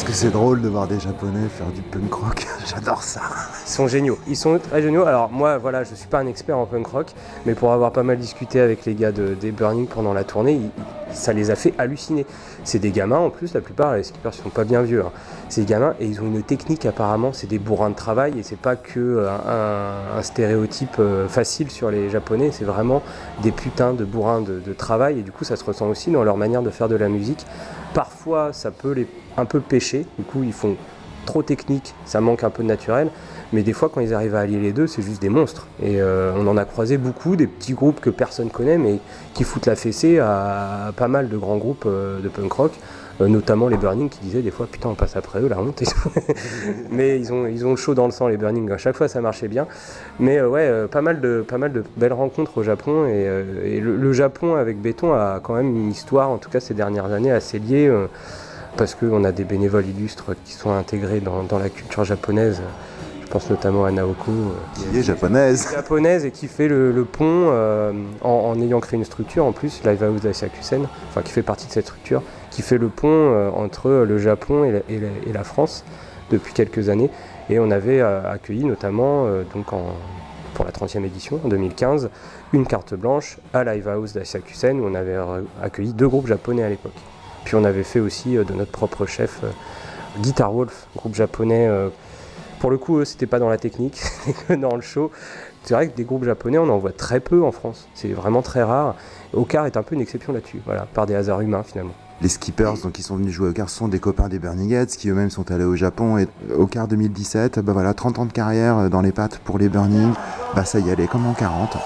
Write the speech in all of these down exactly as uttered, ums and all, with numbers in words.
que c'est drôle de voir des Japonais faire du punk rock. J'adore ça. Ils sont géniaux. Ils sont très géniaux. Alors moi, voilà, je suis pas un expert en punk rock, mais pour avoir pas mal discuté avec les gars de, des Burning pendant la tournée, ils, ça les a fait halluciner. C'est des gamins en plus, la plupart, les skippers sont pas bien vieux. Hein. C'est des gamins et ils ont une technique apparemment, c'est des bourrins de travail et c'est pas que un, un, un stéréotype euh, facile sur les Japonais, c'est vraiment des putains de bourrins de, de travail et du coup ça se ressent aussi dans leur manière de faire de la musique. Parfois ça peut les un peu pêcher, du coup ils font trop technique, ça manque un peu de naturel, mais des fois quand ils arrivent à allier les deux, c'est juste des monstres. Et euh, on en a croisé beaucoup, des petits groupes que personne connaît, mais qui foutent la fessée à, à pas mal de grands groupes euh, de punk rock, euh, notamment les Burning qui disaient des fois putain on passe après eux, la honte. Mais ils ont, ils ont le chaud dans le sang les Burning, à chaque fois ça marchait bien. Mais euh, ouais, euh, pas, mal de, pas mal de belles rencontres au Japon, et, euh, et le, le Japon avec Béton a quand même une histoire, en tout cas ces dernières années, assez liée. Euh, parce qu'on a des bénévoles illustres qui sont intégrés dans, dans la culture japonaise. Je pense notamment à Naoko. Qui est japonaise. Japonaise et qui fait le, le pont euh, en, en ayant créé une structure en plus, Livehouse Daishakusen, enfin qui fait partie de cette structure, qui fait le pont euh, entre le Japon et la, et, la, et la France depuis quelques années. Et on avait euh, accueilli notamment, euh, donc en, pour la trentième édition, en deux mille quinze, une carte blanche à Livehouse Daishakusen où on avait accueilli deux groupes japonais à l'époque. Puis on avait fait aussi euh, de notre propre chef euh, Guitar Wolf, groupe japonais. Euh, pour le coup, eux, c'était pas dans la technique, c'était que dans le show. C'est vrai que des groupes japonais, on en voit très peu en France. C'est vraiment très rare. Okar est un peu une exception là-dessus, voilà, par des hasards humains finalement. Les skippers donc, qui sont venus jouer au Okar sont des copains des Burning Heads qui eux-mêmes sont allés au Japon. Et Okar deux mille dix-sept, bah voilà, trente ans de carrière dans les pattes pour les Burning. Bah ça y allait comme en quarante.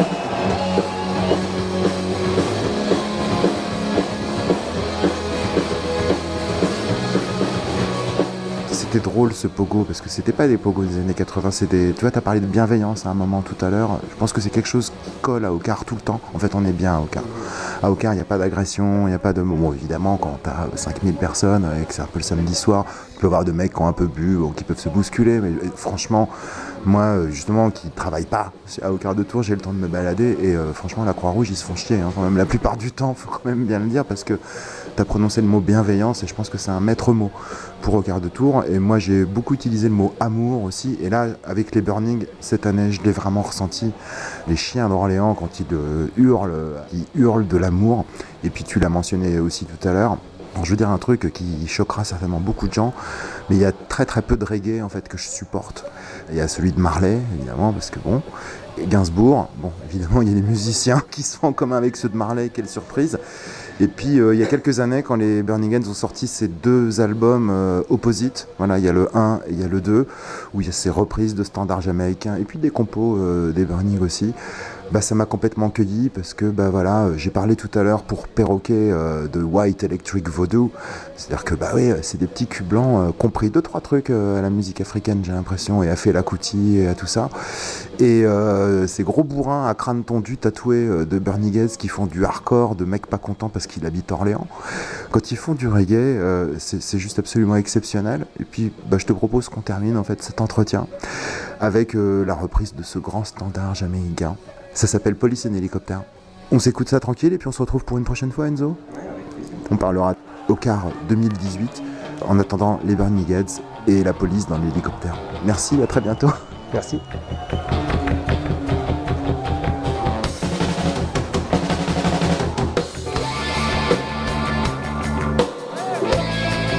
C'était drôle ce pogo parce que c'était pas des pogos des années quatre-vingts, c'est des... Tu vois, t'as parlé de bienveillance à un moment tout à l'heure. Je pense que c'est quelque chose qui colle à Okar tout le temps. En fait, on est bien à Okar. À Okar, il n'y a pas d'agression, il n'y a pas de... Bon, évidemment, quand t'as cinq mille personnes et que c'est un peu le samedi soir, tu peux voir de mecs qui ont un peu bu ou qui peuvent se bousculer, mais franchement, moi, justement, qui travaille pas à Okar de Tours, j'ai le temps de me balader et euh, franchement, la Croix-Rouge, ils se font chier. Hein, quand même, la plupart du temps, faut quand même bien le dire parce que t'as prononcé le mot bienveillance et je pense que c'est un maître mot pour Okar de Tours. Et moi, j'ai beaucoup utilisé le mot amour aussi. Et là, avec les Burning, cette année, je l'ai vraiment ressenti. Les chiens d'Orléans, quand ils euh, hurlent, ils hurlent de l'amour. Et puis, tu l'as mentionné aussi tout à l'heure. Alors, je veux dire un truc qui choquera certainement beaucoup de gens, mais il y a très très peu de reggae en fait que je supporte. Il y a celui de Marley, évidemment, parce que bon, et Gainsbourg, bon, évidemment, il y a des musiciens qui sont en commun avec ceux de Marley, quelle surprise. Et puis, euh, il y a quelques années, quand les Burning Heads ont sorti ces deux albums euh, opposites, voilà, il y a le un et il y a le deux, où il y a ces reprises de standards jamaïcains, et puis des compos euh, des Burning aussi, bah, ça m'a complètement cueilli, parce que, bah voilà, j'ai parlé tout à l'heure pour Perroquet euh, de White Electric Voodoo, c'est-à-dire que, bah oui, c'est des petits culs blancs, euh, compris deux, trois trucs euh, à la musique africaine, j'ai l'impression, et à Fela Kuti et à tout ça. Et euh, ces gros bourrins à crâne tondu tatoués euh, de Burning Heads qui font du hardcore, de mecs pas contents parce qu'ils habitent Orléans. Quand ils font du reggae, euh, c'est, c'est juste absolument exceptionnel. Et puis, bah, je te propose qu'on termine en fait cet entretien avec euh, la reprise de ce grand standard jamaïcain. Ça s'appelle Police and Helicopter. On s'écoute ça tranquille et puis on se retrouve pour une prochaine fois, Enzo. On parlera Okar deux mille dix-huit. En attendant, les Burning Heads et la police dans l'hélicoptère. Merci, à très bientôt. Merci.